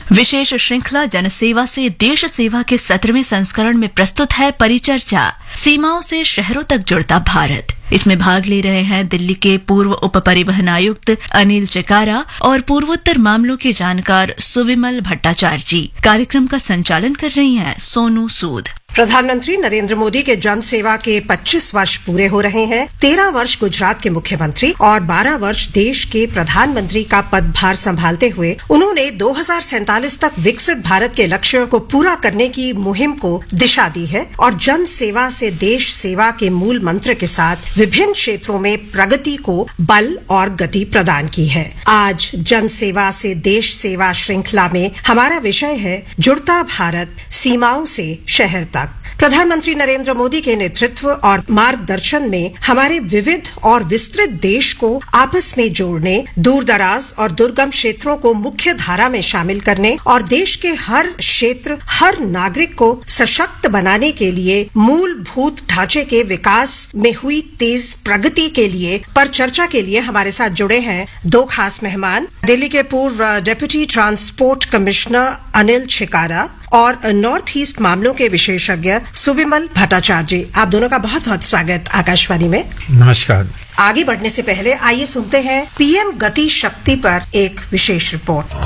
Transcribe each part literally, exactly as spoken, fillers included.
विशेष श्रृंखला जनसेवा से देश सेवा के सत्रहवें संस्करण में प्रस्तुत है परिचर्चा, सीमाओं से शहरों तक जुड़ता भारत। इसमें भाग ले रहे हैं दिल्ली के पूर्व उप परिवहन आयुक्त अनिल चिकारा और पूर्वोत्तर मामलों के जानकार सुविमल भट्टाचार्य जी। कार्यक्रम का संचालन कर रही हैं सोनू सूद। प्रधानमंत्री नरेंद्र मोदी के जन सेवा के पच्चीस वर्ष पूरे हो रहे हैं। तेरह वर्ष गुजरात के मुख्यमंत्री और बारह वर्ष देश के प्रधानमंत्री का पदभार संभालते हुए उन्होंने दो हज़ार सैंतालीस तक विकसित भारत के लक्ष्य को पूरा करने की मुहिम को दिशा दी है और जन सेवा से देश सेवा के मूल मंत्र के साथ विभिन्न क्षेत्रों में प्रगति को बल और गति प्रदान की है। आज जन सेवा से देश सेवा श्रृंखला में हमारा विषय है जुड़ता भारत, सीमाओं से शहर तक। प्रधानमंत्री नरेंद्र मोदी के नेतृत्व और मार्गदर्शन में हमारे विविध और विस्तृत देश को आपस में जोड़ने, दूर दराज और दुर्गम क्षेत्रों को मुख्य धारा में शामिल करने और देश के हर क्षेत्र, हर नागरिक को सशक्त बनाने के लिए मूलभूत ढांचे के विकास में हुई तेज प्रगति के लिए पर चर्चा के लिए हमारे साथ जुड़े हैं दो खास मेहमान, दिल्ली के पूर्व डेप्यूटी ट्रांसपोर्ट कमिश्नर अनिल चिकारा और नॉर्थ ईस्ट मामलों के विशेषज्ञ सुविमल भट्टाचार्य जी। आप दोनों का बहुत बहुत स्वागत आकाशवाणी में। नमस्कार। आगे बढ़ने से पहले आइए सुनते हैं पीएम गति शक्ति पर एक विशेष रिपोर्ट।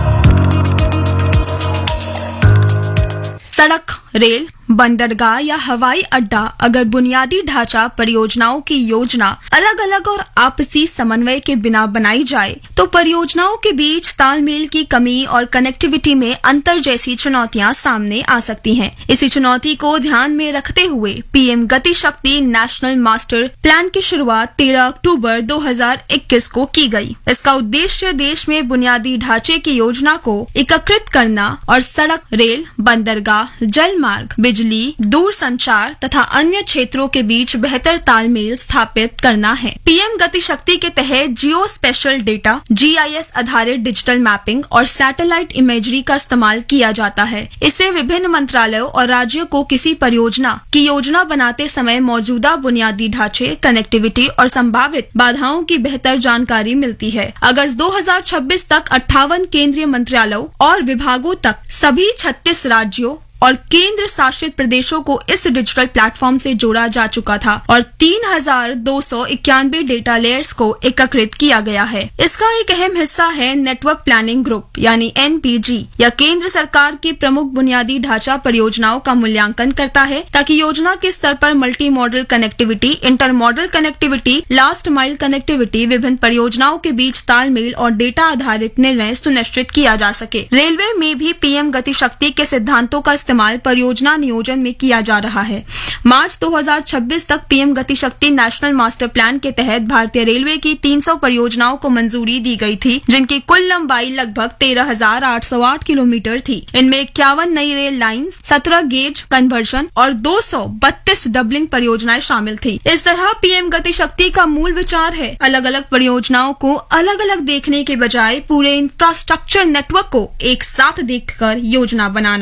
सड़क, रेल, बंदरगाह या हवाई अड्डा अगर बुनियादी ढांचा परियोजनाओं की योजना अलग अलग और आपसी समन्वय के बिना बनाई जाए तो परियोजनाओं के बीच तालमेल की कमी और कनेक्टिविटी में अंतर जैसी चुनौतियां सामने आ सकती हैं। इसी चुनौती को ध्यान में रखते हुए पीएम गति शक्ति नेशनल मास्टर प्लान की शुरुआत तेरह अक्टूबर दो हज़ार इक्कीस को की गई। इसका उद्देश्य देश में बुनियादी ढांचे की योजना को एकीकृत करना और सड़क, रेल, बंदरगाह, जल मार्ग, बिजली, दूर संचार तथा अन्य क्षेत्रों के बीच बेहतर तालमेल स्थापित करना है। पीएम गति शक्ति के तहत जियो स्पेशल डेटा, जीआईएस आधारित डिजिटल मैपिंग और सैटेलाइट इमेजरी का इस्तेमाल किया जाता है। इससे विभिन्न मंत्रालयों और राज्यों को किसी परियोजना की योजना बनाते समय मौजूदा बुनियादी ढांचे, कनेक्टिविटी और संभावित बाधाओं की बेहतर जानकारी मिलती है। अगस्त दो हज़ार छब्बीस तक अट्ठावन केंद्रीय मंत्रालयों और विभागों तक सभी छत्तीस राज्यों और केंद्र शासित प्रदेशों को इस डिजिटल प्लेटफॉर्म से जोड़ा जा चुका था और तीन हजार दो सौ इक्यानवे डेटा लेयर्स को एकीकृत किया गया है। इसका एक अहम हिस्सा है नेटवर्क प्लानिंग ग्रुप यानी एनपीजी, या केंद्र सरकार की प्रमुख बुनियादी ढांचा परियोजनाओं का मूल्यांकन करता है ताकि योजना के स्तर पर multi modal connectivity, inter model connectivity, last mile connectivity, विभिन्न परियोजनाओं के बीच तालमेल और डेटा आधारित निर्णय सुनिश्चित किया जा सके। रेलवे में भी पीएम गति शक्ति के सिद्धांतों का इस्तेमाल परियोजना नियोजन में किया जा रहा है। मार्च दो हज़ार छब्बीस तक पीएम गति शक्ति नेशनल मास्टर प्लान के तहत भारतीय रेलवे की तीन सौ परियोजनाओं को मंजूरी दी गई थी, जिनकी कुल लंबाई लगभग तेरह हजार आठ सौ आठ किलोमीटर थी। इनमें इक्यावन नई रेल लाइन, सत्रह गेज कन्वर्जन और दो सौ बत्तीस डबलिंग परियोजनाएं शामिल थी। इस तरह पीएम गति शक्ति का मूल विचार है अलग अलग परियोजनाओं को अलग अलग देखने के बजाय पूरे इंफ्रास्ट्रक्चर नेटवर्क को एक साथ देखकर योजना बनाना।